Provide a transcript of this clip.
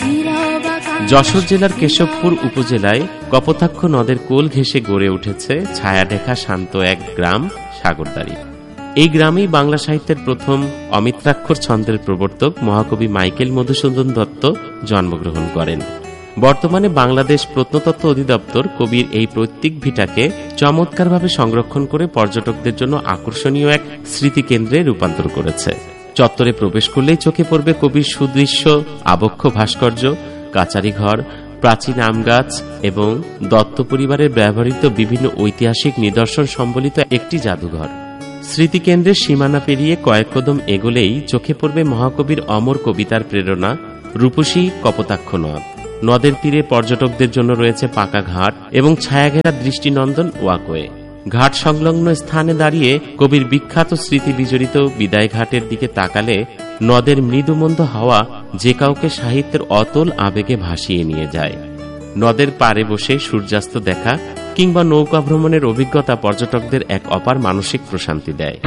যশোর জেলার কেশবপুর উপজেলায় কপোতাক্ষ নদের কোল ঘেঁষে গড়ে উঠেছে ছায়াঢাকা শান্ত এক গ্রাম সাগরদাড়ি। এই গ্রামেই বাংলা সাহিত্যের প্রথম অমিত্রাক্ষর ছন্দের প্রবর্তক মহাকবি মাইকেল মধুসূদন দত্ত জন্মগ্রহণ করেন। বর্তমানে বাংলাদেশ প্রত্নতত্ত্ব অধিদপ্তর কবির এই পৈতৃক ভিটাকে চমৎকারভাবে সংরক্ষণ করে পর্যটকদের জন্য আকর্ষণীয় এক স্মৃতিকেন্দ্রে রূপান্তর করেছে। চত্বরে প্রবেশ করলেই চোখে পড়বে কবির সুদৃশ্য আবক্ষ ভাস্কর্য, কাচারি ঘর, প্রাচীন আম গাছ এবং দত্ত পরিবারের ব্যবহৃত বিভিন্ন ঐতিহাসিক নিদর্শন সম্বলিত একটি জাদুঘর। স্মৃতিকেন্দ্রের সীমানা পেরিয়ে কয়েক কদম এগোলেই চোখে পড়বে মহাকবির অমর কবিতার প্রেরণা রূপসী কপোতাক্ষ নদ। নদের তীরে পর্যটকদের জন্য রয়েছে পাকা ঘাট এবং ছায়াঘেরা দৃষ্টিনন্দন ওয়াকওয়ে। ঘাট সংলগ্ন স্থানে দাঁড়িয়ে কবির বিখ্যাত স্মৃতি বিজড়িত বিদায় ঘাটের দিকে তাকালে নদের মৃদুমন্দ হাওয়া যে কাউকে সাহিত্যের অতল আবেগে ভাসিয়ে নিয়ে যায়। নদের পাড়ে বসে সূর্যাস্ত দেখা কিংবা নৌকা ভ্রমণের অভিজ্ঞতা পর্যটকদের এক অপার মানসিক প্রশান্তি দেয়।